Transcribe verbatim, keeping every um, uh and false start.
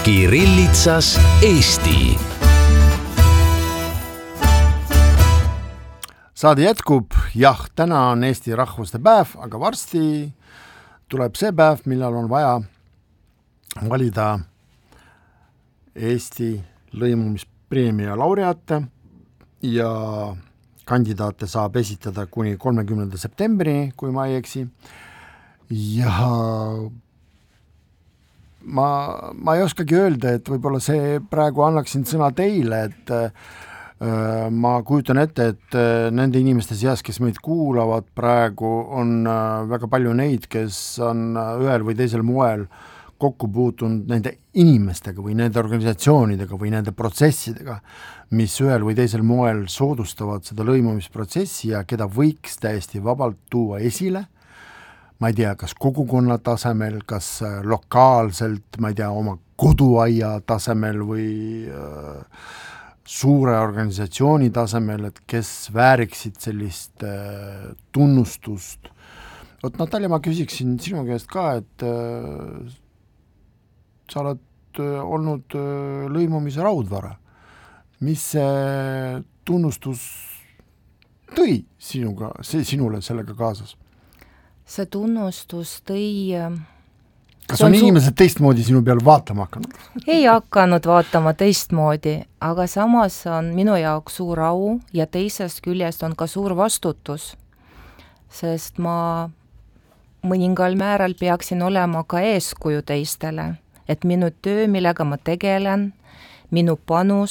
Kirillitsas Eesti. Saade jätkub, jah, täna on Eesti rahvuste päev, aga varsti tuleb see päev, millal on vaja valida Eesti lõimumispreemia laureaate ja kandidaate saab esitada kuni kolmekümnenda septembrini, kui ma ei eksi. Ja ma, ma ei oskagi öelda, et võib-olla see praegu annaksin sõna teile, et ma kujutan ette, et nende inimeste seas, kes meid kuulavad praegu, on väga palju neid, kes on ühel või teisel moel kokku puutunud nende inimestega või nende organisatsioonidega või nende protsessidega, mis ühel või teisel moel soodustavad seda lõimumisprotsessi ja keda võiks täiesti vabalt tuua esile. Ma ei tea, kas kogukonna tasemel, kas lokaalselt, ma ei tea, oma koduaia tasemel või äh, suure organisatsiooni tasemel, et kes vääriksid sellist äh, tunnustust. Oot, Natalja, ma küsiksin sinu käest ka, et äh, sa oled äh, olnud äh, lõimumise raudvara. Mis see tunnustus tõi sinuga, see, sinule sellega kaasas? See tunnustus tõi... Kas on, on inimesed su... teistmoodi sinu peal vaatama hakanud? Ei hakanud vaatama teistmoodi, aga samas on minu jaoks suur au ja teisest küljest on ka suur vastutus, sest ma mõningal määral peaksin olema ka eeskuju teistele, et minu töö, millega ma tegelen, minu panus